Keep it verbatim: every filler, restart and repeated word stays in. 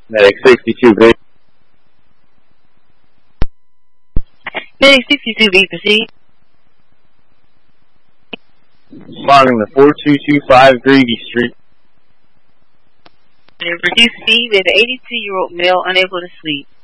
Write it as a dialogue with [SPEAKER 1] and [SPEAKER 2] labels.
[SPEAKER 1] Medic sixty-two B.
[SPEAKER 2] Medic sixty-two B, proceed.
[SPEAKER 1] Responding to four two two five Greedy Street.
[SPEAKER 2] And reduce speed with an eighty-two-year-old male unable to sleep.